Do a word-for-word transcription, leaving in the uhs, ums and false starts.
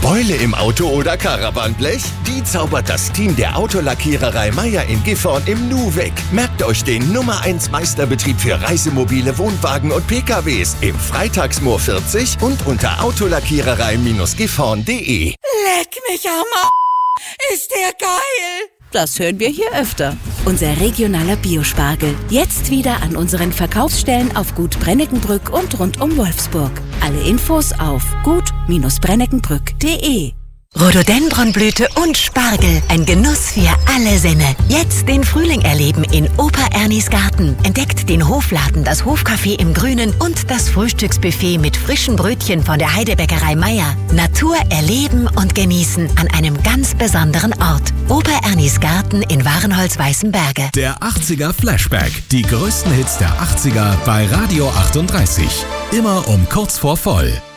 Beule im Auto oder Caravanblech? Die zaubert das Team der Autolackiererei Meier in Gifhorn im Nu weg. Merkt euch den Nummer eins Meisterbetrieb für Reisemobile, Wohnwagen und P K Ws im Freitagsmoor vierzig und unter autolackiererei Gifhorn punkt de. Leck mich am A**. Ist der geil! Das hören wir hier öfter. Unser regionaler Biospargel. Jetzt wieder an unseren Verkaufsstellen auf Gut Brenneckenbrück und rund um Wolfsburg. Alle Infos auf gut brenneckenbrück punkt de. Rhododendronblüte und Spargel. Ein Genuss für alle Sinne. Jetzt den Frühling erleben in Opa Ernies Garten. Entdeckt den Hofladen, das Hofcafé im Grünen und das Frühstücksbuffet mit frischen Brötchen von der Heidebäckerei Meier. Natur erleben und genießen an einem ganz besonderen Ort. Opa Ernies Garten in Warenholz-Weißenberge. Der achtziger Flashback. Die größten Hits der achtziger bei Radio achtunddreißig. Immer um kurz vor voll.